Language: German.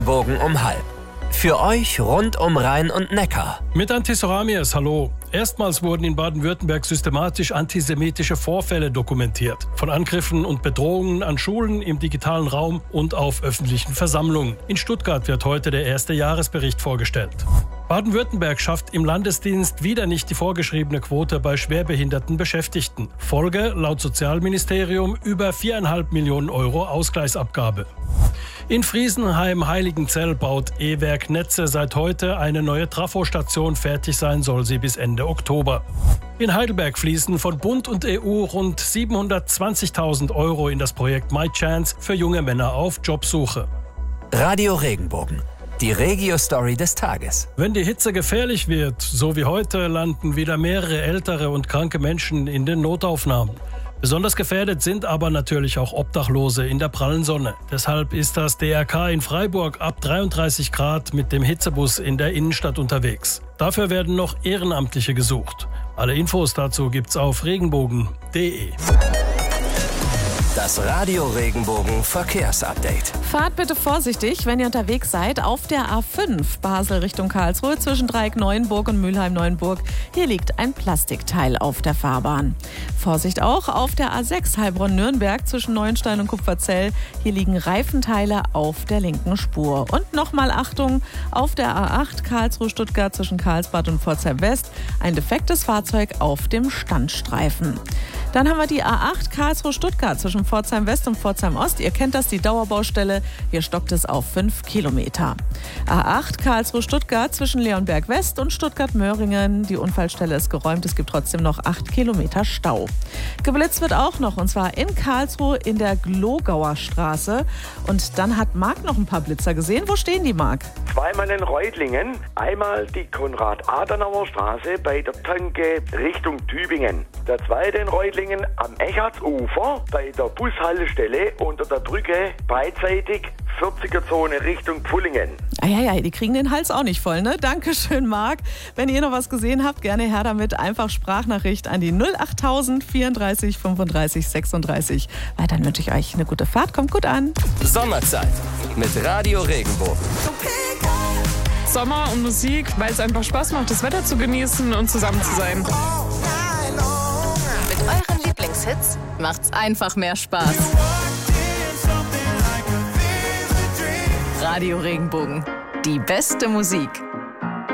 Bogen um 12. Für euch rund um Rhein und Neckar. Mit Antis Ramiers, hallo. Erstmals wurden in Baden-Württemberg systematisch antisemitische Vorfälle dokumentiert. Von Angriffen und Bedrohungen an Schulen, im digitalen Raum und auf öffentlichen Versammlungen. In Stuttgart wird heute der erste Jahresbericht vorgestellt. Baden-Württemberg schafft im Landesdienst wieder nicht die vorgeschriebene Quote bei schwerbehinderten Beschäftigten. Folge, laut Sozialministerium, über 4,5 Millionen Euro Ausgleichsabgabe. In Friesenheim-Heiligenzell baut E-Werk Netze seit heute eine neue Trafostation. Fertig sein soll sie bis Ende Oktober. In Heidelberg fließen von Bund und EU rund 720.000 Euro in das Projekt My Chance für junge Männer auf Jobsuche. Radio Regenbogen. Die Regio-Story des Tages. Wenn die Hitze gefährlich wird, so wie heute, landen wieder mehrere ältere und kranke Menschen in den Notaufnahmen. Besonders gefährdet sind aber natürlich auch Obdachlose in der prallen Sonne. Deshalb ist das DRK in Freiburg ab 33 Grad mit dem Hitzebus in der Innenstadt unterwegs. Dafür werden noch Ehrenamtliche gesucht. Alle Infos dazu gibt's auf regenbogen.de. Das Radio Regenbogen Verkehrsupdate. Fahrt bitte vorsichtig, wenn ihr unterwegs seid, auf der A5 Basel Richtung Karlsruhe zwischen Dreieck Neuenburg und Mülheim-Neuenburg. Hier liegt ein Plastikteil auf der Fahrbahn. Vorsicht auch auf der A6 Heilbronn-Nürnberg zwischen Neuenstein und Kupferzell. Hier liegen Reifenteile auf der linken Spur. Und nochmal Achtung, auf der A8 Karlsruhe-Stuttgart zwischen Karlsbad und Pforzheim-West ein defektes Fahrzeug auf dem Standstreifen. Dann haben wir die A8 Karlsruhe-Stuttgart zwischen Pforzheim-West und Pforzheim-Ost. Ihr kennt das, die Dauerbaustelle. Hier stockt es auf 5 Kilometer. A8 Karlsruhe-Stuttgart zwischen Leonberg-West und Stuttgart-Möhringen. Die Unfallstelle ist geräumt. Es gibt trotzdem noch 8 Kilometer Stau. Geblitzt wird auch noch, und zwar in Karlsruhe in der Glogauer Straße. Und dann hat Marc noch ein paar Blitzer gesehen. Wo stehen die, Marc? Zweimal in Reutlingen. Einmal die Konrad-Adenauer-Straße bei der Tanke Richtung Tübingen. Der zweite in Reutlingen am Echartsufer bei der Bushaltestelle unter der Brücke beidseitig 40er-Zone Richtung Pfullingen. Eieiei, die kriegen den Hals auch nicht voll, ne? Dankeschön, Marc. Wenn ihr noch was gesehen habt, gerne her damit. Einfach Sprachnachricht an die 08000 34 35 36. Dann wünsche ich euch eine gute Fahrt. Kommt gut an. Sommerzeit mit Radio Regenbogen. Sommer und Musik, weil es einfach Spaß macht, das Wetter zu genießen und zusammen zu sein. Mit euren Lieblingshits macht's einfach mehr Spaß. Radio Regenbogen. Die beste Musik.